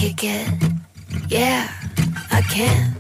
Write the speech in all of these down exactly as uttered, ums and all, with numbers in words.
kick it. Yeah, I can.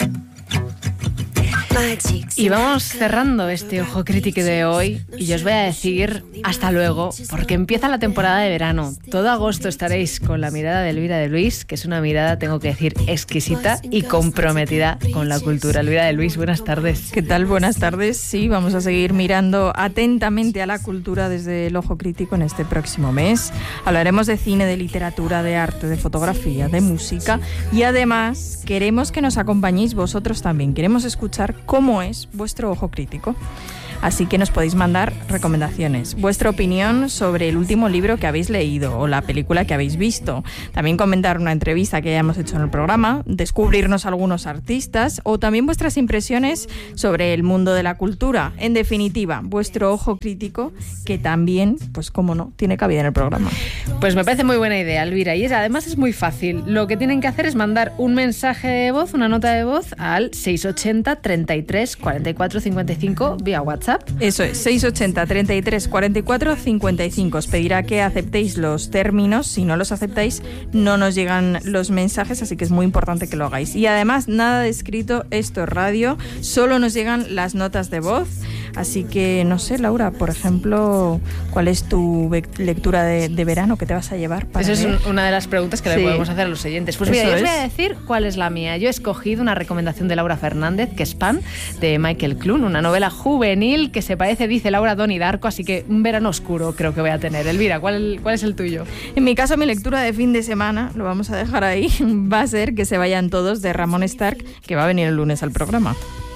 Y vamos cerrando este Ojo Crítico de hoy y yo os voy a decir hasta luego, porque empieza la temporada de verano. Todo agosto estaréis con la mirada de Elvira de Luis, que es una mirada, tengo que decir, exquisita y comprometida con la cultura. Elvira de Luis, buenas tardes. ¿Qué tal? Buenas tardes. Sí, vamos a seguir mirando atentamente a la cultura desde el Ojo Crítico en este próximo mes. Hablaremos de cine, de literatura, de arte, de fotografía, de música y además queremos que nos acompañéis vosotros también. Queremos escuchar cómo es vuestro ojo crítico. Así que nos podéis mandar recomendaciones, vuestra opinión sobre el último libro que habéis leído o la película que habéis visto. También comentar una entrevista que hayamos hecho en el programa, descubrirnos algunos artistas o también vuestras impresiones sobre el mundo de la cultura. En definitiva, vuestro ojo crítico, que también, pues cómo no, tiene cabida en el programa. Pues me parece muy buena idea, Elvira, y es, además es muy fácil. Lo que tienen que hacer es mandar un mensaje de voz, una nota de voz al seis ochenta, treinta y tres, cuarenta y cuatro, cincuenta y cinco vía WhatsApp. Eso es, seis ochenta, treinta y tres, cuarenta y cuatro, cincuenta y cinco. Os pedirá que aceptéis los términos. Si no los aceptáis, no nos llegan los mensajes, así que es muy importante que lo hagáis. Y además, nada de escrito, esto es radio, solo nos llegan las notas de voz. Así que, no sé, Laura, por ejemplo, ¿cuál es tu lectura de, de verano que te vas a llevar? Para Esa es ver? una de las preguntas que sí. le podemos hacer a los oyentes. Pues mira, yo os voy a decir cuál es la mía. Yo he escogido una recomendación de Laura Fernández, que es Pan, de Michael Clun, una novela juvenil que se parece, dice Laura, a Donnie Darko, así que un verano oscuro creo que voy a tener. Elvira, ¿cuál, cuál es el tuyo? En mi caso, mi lectura de fin de semana, lo vamos a dejar ahí, va a ser Que se vayan todos, de Ramón Stark, que va a venir el lunes al programa.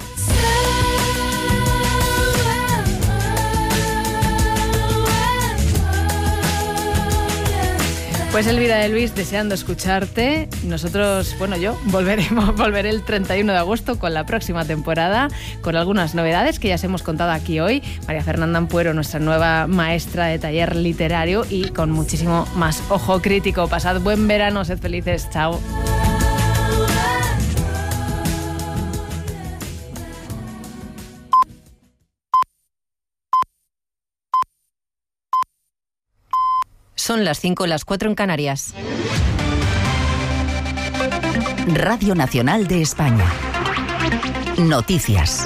Pues Elvira de Luis, deseando escucharte. Nosotros, bueno, yo volveremos, volveré el treinta y uno de agosto con la próxima temporada, con algunas novedades que ya os hemos contado aquí hoy. María Fernanda Ampuero, nuestra nueva maestra de taller literario, y con muchísimo más ojo crítico. Pasad buen verano, sed felices, chao. Son las cinco, las cuatro en Canarias. Radio Nacional de España. Noticias.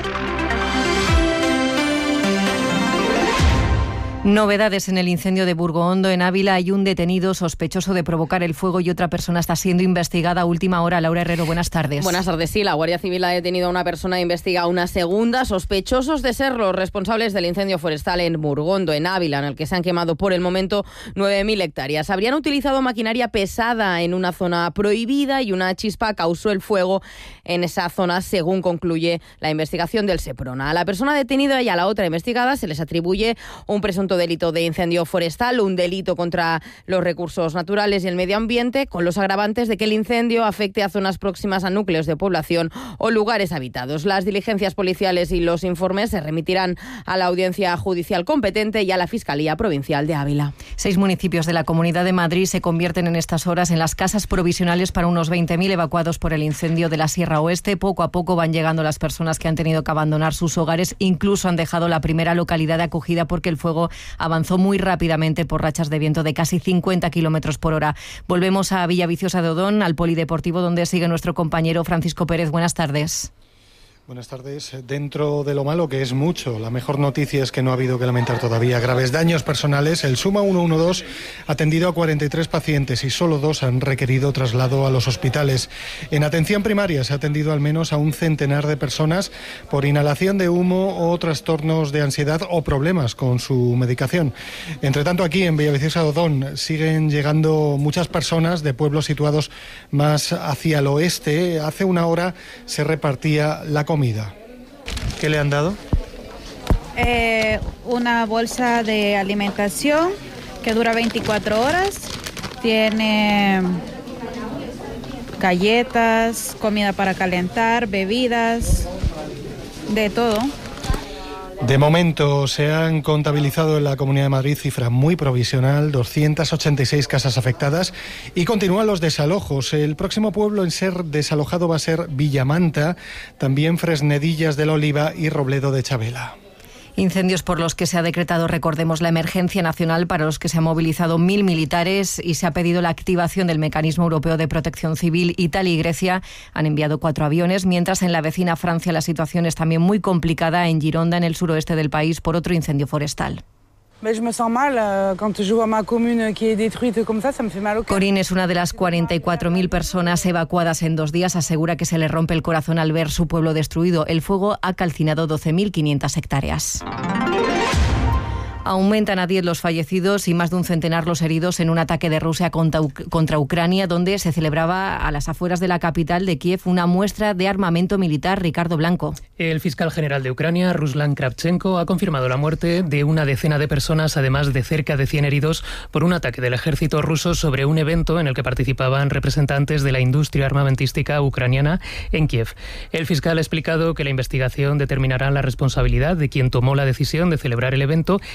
Novedades en el incendio de Burgoondo, en Ávila. Hay un detenido sospechoso de provocar el fuego y otra persona está siendo investigada a última hora. Laura Herrero, buenas tardes. Buenas tardes. Sí, la Guardia Civil ha detenido a una persona e investiga a una segunda, sospechosos de ser los responsables del incendio forestal en Burgoondo, en Ávila, en el que se han quemado por el momento nueve mil hectáreas. Habrían utilizado maquinaria pesada en una zona prohibida y una chispa causó el fuego en esa zona, según concluye la investigación del Seprona. A la persona detenida y a la otra investigada se les atribuye un presunto delito de incendio forestal, un delito contra los recursos naturales y el medio ambiente, con los agravantes de que el incendio afecte a zonas próximas a núcleos de población o lugares habitados. Las diligencias policiales y los informes se remitirán a la audiencia judicial competente y a la Fiscalía Provincial de Ávila. Seis municipios de la Comunidad de Madrid se convierten en estas horas en las casas provisionales para unos veinte mil evacuados por el incendio de la Sierra Oeste. Poco a poco van llegando las personas que han tenido que abandonar sus hogares, incluso han dejado la primera localidad de acogida porque el fuego avanzó muy rápidamente por rachas de viento de casi cincuenta kilómetros por hora. Volvemos a Villaviciosa de Odón, al polideportivo, donde sigue nuestro compañero Francisco Pérez. Buenas tardes. Buenas tardes. Dentro de lo malo, que es mucho, la mejor noticia es que no ha habido que lamentar todavía graves daños personales. El Suma ciento doce ha atendido a cuarenta y tres pacientes y solo dos han requerido traslado a los hospitales. En atención primaria se ha atendido al menos a un centenar de personas por inhalación de humo o trastornos de ansiedad o problemas con su medicación. Entre tanto, aquí en Villaviciosa de Odón siguen llegando muchas personas de pueblos situados más hacia el oeste. Hace una hora se repartía la comida. ¿Qué le han dado? Eh, una bolsa de alimentación que dura veinticuatro horas. Tiene galletas, comida para calentar, bebidas, de todo. De momento se han contabilizado en la Comunidad de Madrid cifra muy provisional, doscientas ochenta y seis casas afectadas, y continúan los desalojos. El próximo pueblo en ser desalojado va a ser Villamanta, también Fresnedillas de la Oliva y Robledo de Chabela. Incendios por los que se ha decretado, recordemos, la emergencia nacional, para los que se han movilizado mil militares y se ha pedido la activación del Mecanismo Europeo de Protección Civil. Italia y Grecia han enviado cuatro aviones, mientras en la vecina Francia la situación es también muy complicada en Gironda, en el suroeste del país, por otro incendio forestal. Corinne es una de las cuarenta y cuatro mil personas evacuadas en dos días. Asegura que se le rompe el corazón al ver su pueblo destruido. El fuego ha calcinado doce mil quinientas hectáreas. Aumentan a diez los fallecidos y más de un centenar los heridos en un ataque de Rusia contra, contra Ucrania, donde se celebraba a las afueras de la capital de Kiev una muestra de armamento militar. Ricardo Blanco. El fiscal general de Ucrania, Ruslan Kravchenko, ha confirmado la muerte de una decena de personas, además de cerca de cien heridos, por un ataque del ejército ruso sobre un evento en el que participaban representantes de la industria armamentística ucraniana en Kiev. El fiscal ha explicado que la investigación determinará la responsabilidad de quien tomó la decisión de celebrar el evento